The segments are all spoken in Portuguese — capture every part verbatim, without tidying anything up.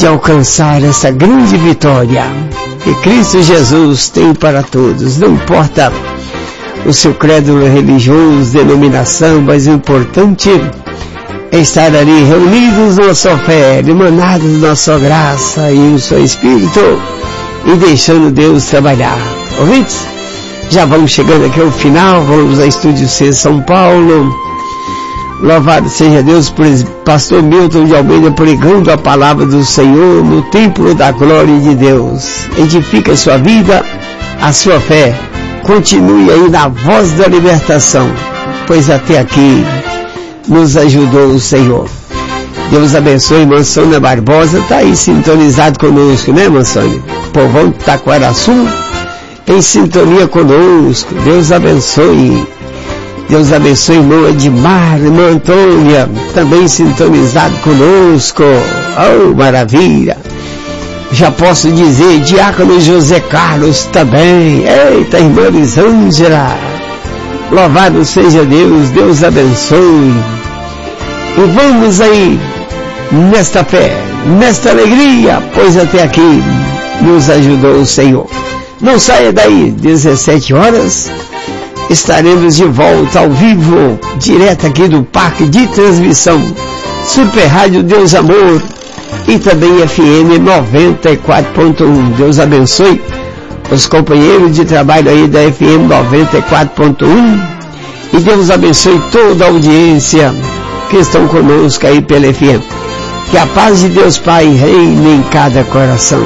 alcançar essa grande vitória que Cristo Jesus tem para todos. Não importa o seu credo religioso, denominação, mas o importante é estar ali reunidos na sua fé, emanados na sua graça e o seu Espírito, e deixando Deus trabalhar. Ouvintes, já vamos chegando aqui ao final, vamos ao Estúdio C São Paulo. Louvado seja Deus por pastor Milton de Almeida pregando a palavra do Senhor no templo da glória de Deus. Edifica a sua vida, a sua fé. Continue aí na voz da libertação, pois até aqui nos ajudou o Senhor. Deus abençoe. Irmã Sônia Barbosa está aí sintonizado conosco, né, irmã Sônia? Povão de Taquaraçu em sintonia conosco. Deus abençoe. Deus abençoe, irmão Edmar, irmã Antônia, também sintonizado conosco. Oh, maravilha! Já posso dizer, diácono José Carlos também. Eita, irmã Elisângela. Louvado seja Deus, Deus abençoe. E vamos aí, nesta fé, nesta alegria, pois até aqui nos ajudou o Senhor. Não saia daí, dezessete horas, estaremos de volta ao vivo, direto aqui do Parque de Transmissão, Super Rádio Deus Amor e também F M noventa e quatro ponto um. Deus abençoe os companheiros de trabalho aí da F M noventa e quatro ponto um e Deus abençoe toda a audiência que estão conosco aí pela F M. Que a paz de Deus Pai reine em cada coração.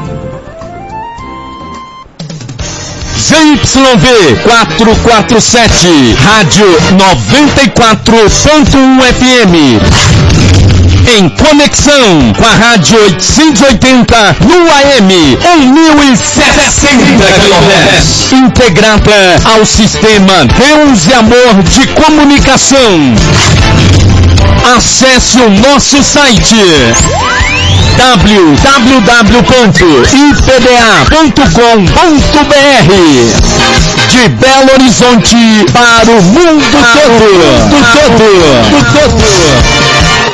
Z Y V quatrocentos e quarenta e sete, Rádio noventa e quatro ponto um F M. Em conexão com a Rádio oitocentos e oitenta no A M mil e sessenta quilohertz. Integrada ao sistema Deus e Amor de Comunicação. Acesse o nosso site w w w ponto i p b a ponto com ponto b r. De Belo Horizonte para o mundo todo. Do todo. Do todo.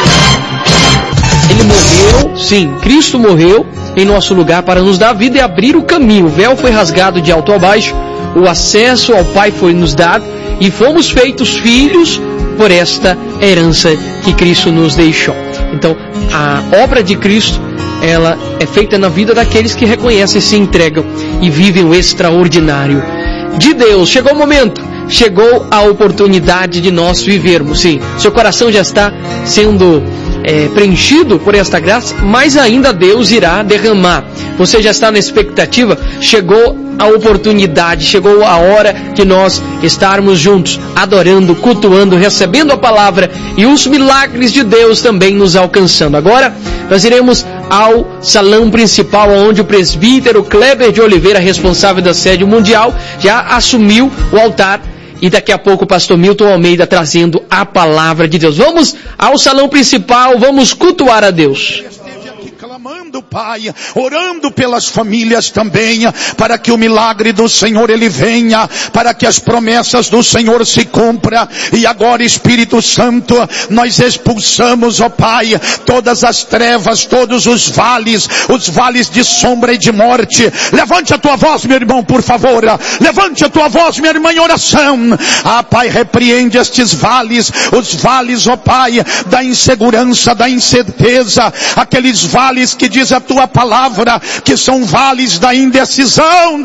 Ele morreu, sim, Cristo morreu em nosso lugar para nos dar vida e abrir o caminho. O véu foi rasgado de alto a baixo, o acesso ao Pai foi nos dado e fomos feitos filhos por esta herança que Cristo nos deixou. Então, a obra de Cristo, ela é feita na vida daqueles que reconhecem, se entregam e vivem o extraordinário de Deus. Chegou o momento, chegou a oportunidade de nós vivermos. Sim, seu coração já está sendo é, preenchido por esta graça, mas ainda Deus irá derramar. Você já está na expectativa? Chegou a oportunidade, chegou a hora de nós estarmos juntos, adorando, cultuando, recebendo a palavra e os milagres de Deus também nos alcançando. Agora nós iremos ao salão principal, onde o presbítero Kleber de Oliveira, responsável da sede mundial, já assumiu o altar. E daqui a pouco o pastor Milton Almeida trazendo a palavra de Deus. Vamos ao salão principal, vamos cultuar a Deus. Clamando, Pai, orando pelas famílias também, para que o milagre do Senhor ele venha, para que as promessas do Senhor se cumpram. E agora, Espírito Santo, nós expulsamos, ó Pai, todas as trevas, todos os vales, os vales de sombra e de morte. Levante a tua voz, meu irmão, por favor. Levante a tua voz, minha irmã, em oração. Ah, Pai, repreende estes vales, os vales, ó Pai, da insegurança, da incerteza, aqueles vales que diz a tua palavra, que são vales da indecisão.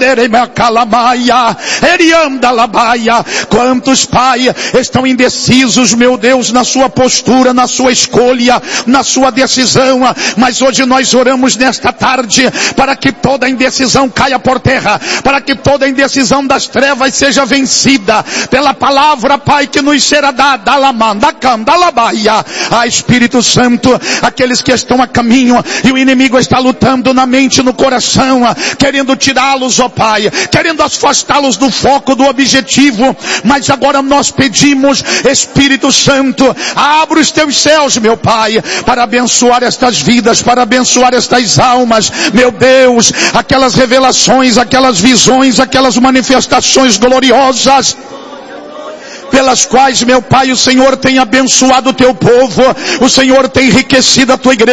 Quantos, Pai, estão indecisos, meu Deus, na sua postura, na sua escolha, na sua decisão, mas hoje nós oramos nesta tarde para que toda indecisão caia por terra, para que toda indecisão das trevas seja vencida pela palavra, Pai, que nos será dada. Ah, Espírito Santo, aqueles que estão a caminho e o inimigo está lutando na mente e no coração, querendo tirá-los, ó Pai, querendo afastá-los do foco, do objetivo, mas agora nós pedimos, Espírito Santo, abra os teus céus, meu Pai, para abençoar estas vidas, para abençoar estas almas, meu Deus, aquelas revelações, aquelas visões, aquelas manifestações gloriosas, pelas quais, meu Pai, o Senhor tem abençoado o teu povo, o Senhor tem enriquecido a tua igreja.